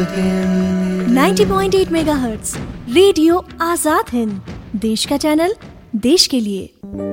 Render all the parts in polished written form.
90.8 megahertz radio Azad Hind, देश का channel, देश के लिए।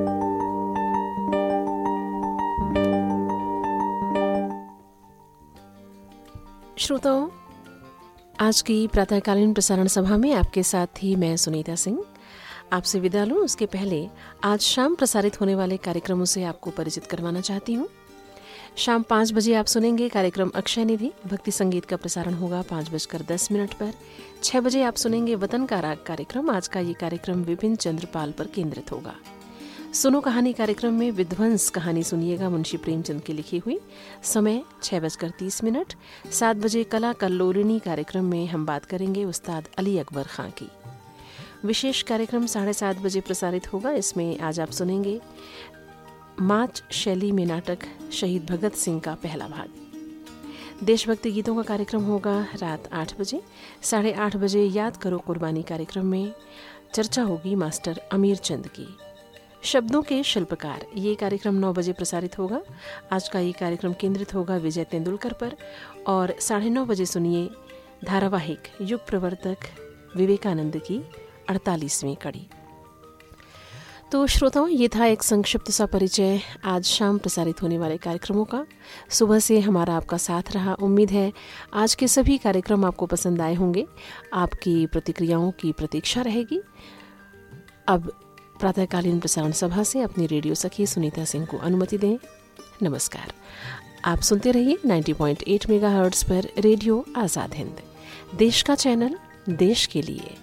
श्रोताओं, आज की प्रातःकालीन प्रसारण सभा में आपके साथ ही मैं सुनीता सिंह आपसे विदा लूं। उसके पहले आज शाम प्रसारित होने वाले कार्यक्रमों से आपको परिचित करवाना चाहती हूं। शाम 5 बजे आप सुनेंगे कार्यक्रम अक्षय निधि, भक्ति संगीत का प्रसारण होगा 5:10 पर। 6 बजे आप सुनेंगे वतन का राग कार्यक्रम। आज का ये कार्यक्रम विपिन चंद्रपाल पर केंद्रित होगा। सुनो कहानी कार्यक्रम में विध्वंस कहानी सुनिएगा मुंशी प्रेमचंद की लिखी हुई। समय 6:30। 7 बजे कला कल्लोलिनी कार्यक्रम में हम बात करेंगे उस्ताद अली अकबर खां की। विशेष कार्यक्रम 7:30 बजे प्रसारित होगा। इसमें आज आप सुनेंगे माच शैली में नाटक शहीद भगत सिंह का पहला भाग। देशभक्ति गीतों का कार्यक्रम होगा रात 8 बजे। 8:30 बजे याद करो कुर्बानी कार्यक्रम में चर्चा होगी मास्टर अमीर चंद की। शब्दों के शिल्पकार, ये कार्यक्रम 9 बजे प्रसारित होगा। आज का ये कार्यक्रम केंद्रित होगा विजय तेंदुलकर पर। और 9:30 बजे सुनिए धारावाहिक युग प्रवर्तक विवेकानंद की 48वीं कड़ी। तो श्रोताओं, ये था एक संक्षिप्त सा परिचय आज शाम प्रसारित होने वाले कार्यक्रमों का। सुबह से हमारा आपका साथ रहा। उम्मीद है आज के सभी कार्यक्रम आपको पसंद आए होंगे। आपकी प्रतिक्रियाओं की प्रतीक्षा रहेगी। अब प्रातःकालीन प्रसारण सभा से अपनी रेडियो सखी सुनीता सिंह को अनुमति दें। नमस्कार। आप सुनते रहिए 90.8 मेगाहर्ट्ज पर रेडियो आजाद हिंद, देश का चैनल, देश के लिए।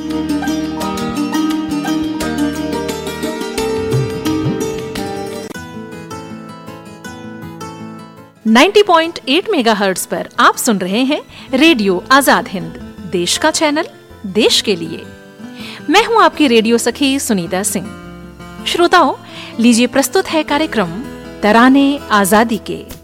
90.8 मेगाहर्ट्ज पर आप सुन रहे हैं रेडियो आजाद हिंद, देश का चैनल, देश के लिए। मैं हूं आपकी रेडियो सखी सुनीता सिंह। श्रोताओं, लीजिए प्रस्तुत है कार्यक्रम तराने आजादी के।